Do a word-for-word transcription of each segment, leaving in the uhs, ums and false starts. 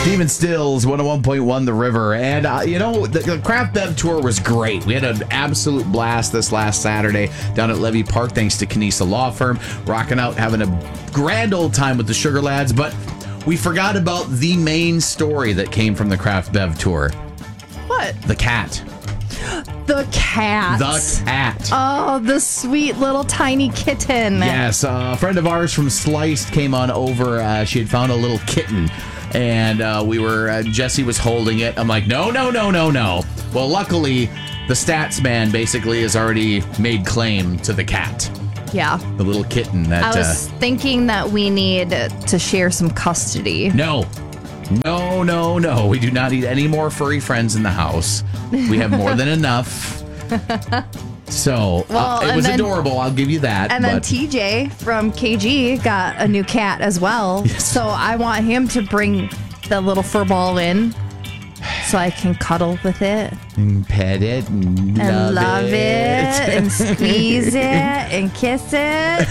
Stephen Stills, one oh one point one The River. And, uh, you know, the, the Craft Bev Tour was great. We had an absolute blast this last Saturday down at Levy Park, thanks to Canisa Law Firm. Rocking out, having a grand old time with the Sugar Lads. But we forgot about the main story that came from the Craft Bev Tour. What? The cat. The cat. The cat. Oh, the sweet little tiny kitten. Yes, uh, a friend of ours from Sliced came on over. Uh, she had found a little kitten. And uh, we were, uh, Jesse was holding it. I'm like, no, no, no, no, no. Well, luckily, the stats man basically has already made claim to the cat. Yeah. The little kitten that... I was uh, thinking that we need to share some custody. No. No, no, no. We do not need any more furry friends in the house. We have more than enough. So, well, uh, it was then, adorable. I'll give you that. And but... then T J from K G got a new cat as well. Yes. So I want him to bring the little fur ball in so I can cuddle with it. And pet it and, and love, love it. it and squeeze it and kiss it.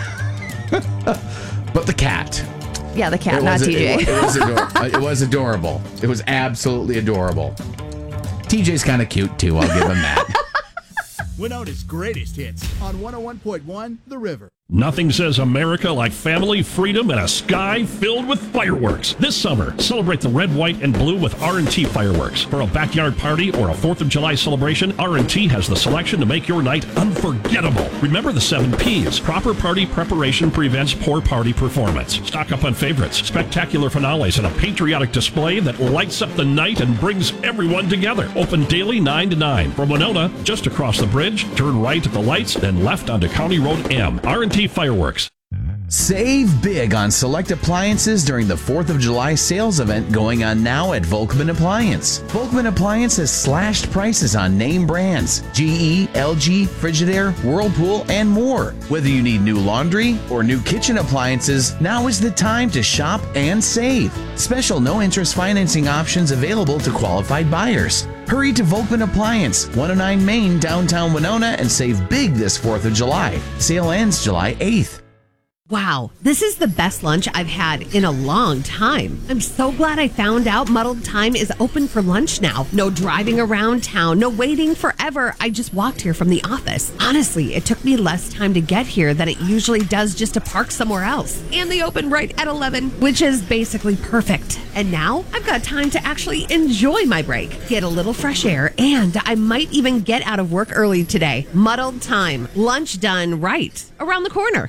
But the cat. Yeah, the cat, it not was, T J. It, it, was ador- it was adorable. It was absolutely adorable. T J's kind of cute, too. I'll give him that. Winona's greatest hits on one oh one point one The River. Nothing says America like family, freedom, and a sky filled with fireworks. This summer, celebrate the red, white, and blue with R and T Fireworks. For a backyard party or a fourth of July celebration, R and T has the selection to make your night unforgettable. Remember the seven P's. Proper party preparation prevents poor party performance. Stock up on favorites, spectacular finales, and a patriotic display that lights up the night and brings everyone together. Open daily nine to nine. From Winona, just across the bridge, turn right at the lights, then left onto County Road M. R and T Fireworks. Save big on select appliances during the fourth of July sales event going on now at Volkman Appliance. Volkman Appliance has slashed prices on name brands, G E, L G, Frigidaire, Whirlpool, and more. Whether you need new laundry or new kitchen appliances, now is the time to shop and save. Special no-interest financing options available to qualified buyers. Hurry to Volkman Appliance, one oh nine Main, downtown Winona, and save big this fourth of July. Sale ends July eighth. Wow, this is the best lunch I've had in a long time. I'm so glad I found out Muddled Time is open for lunch now. No driving around town, no waiting forever. I just walked here from the office. Honestly, it took me less time to get here than it usually does just to park somewhere else. And they open right at eleven, which is basically perfect. And now I've got time to actually enjoy my break, get a little fresh air, and I might even get out of work early today. Muddled Time, lunch done right around the corner.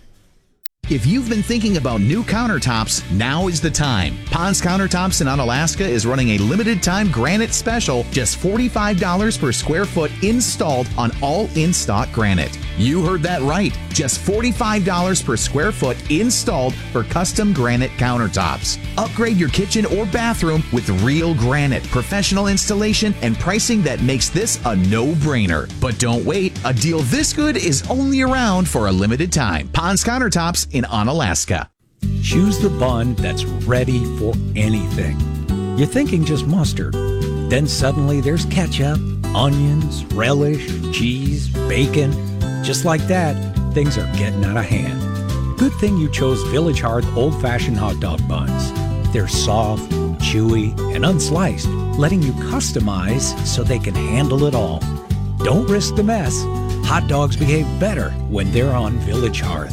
If you've been thinking about new countertops, now is the time. Pond's Countertops in Onalaska is running a limited time granite special, just forty-five dollars per square foot installed on all in-stock granite. You heard that right. Just forty-five dollars per square foot installed for custom granite countertops. Upgrade your kitchen or bathroom with real granite, professional installation, and pricing that makes this a no-brainer. But don't wait. A deal this good is only around for a limited time. Pond's Countertops in Onalaska. Choose the bun that's ready for anything. You're thinking just mustard. Then suddenly there's ketchup, onions, relish, cheese, bacon. Just like that, things are getting out of hand. Good thing you chose Village Hearth old-fashioned hot dog buns. They're soft, chewy, and unsliced, letting you customize so they can handle it all. Don't risk the mess. Hot dogs behave better when they're on Village Hearth.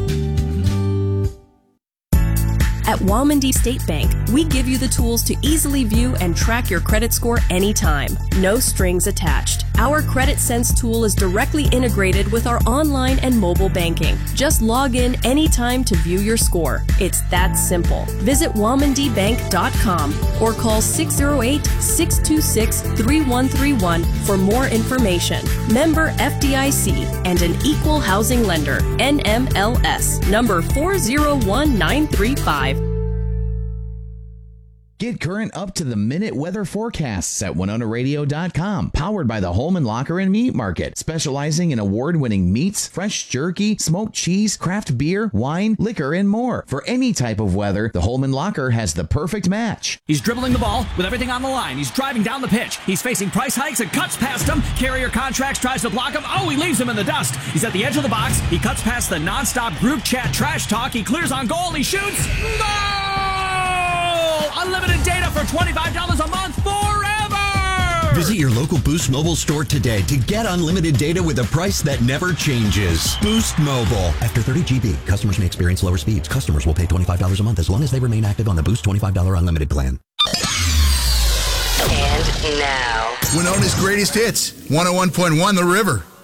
At Walmondie State Bank, we give you the tools to easily view and track your credit score anytime. No strings attached. Our Credit Sense tool is directly integrated with our online and mobile banking. Just log in anytime to view your score. It's that simple. Visit walmondie bank dot com or call six oh eight, six two six, three one three one for more information. Member F D I C and an equal housing lender. N M L S number four zero one nine three five. Get current up-to-the-minute weather forecasts at winona radio dot com. Powered by the Holman Locker and Meat Market. Specializing in award-winning meats, fresh jerky, smoked cheese, craft beer, wine, liquor, and more. For any type of weather, the Holman Locker has the perfect match. He's dribbling the ball with everything on the line. He's driving down the pitch. He's facing price hikes and cuts past him. Carrier Contracts tries to block him. Oh, he leaves him in the dust. He's at the edge of the box. He cuts past the nonstop group chat trash talk. He clears on goal. He shoots. Goal! Unlimited twenty-five dollars a month forever! Visit your local Boost Mobile store today to get unlimited data with a price that never changes. Boost Mobile. After thirty gigabytes, customers may experience lower speeds. Customers will pay twenty-five dollars a month as long as they remain active on the Boost twenty-five dollars unlimited plan. And now, Winona's greatest hits, one oh one point one The River.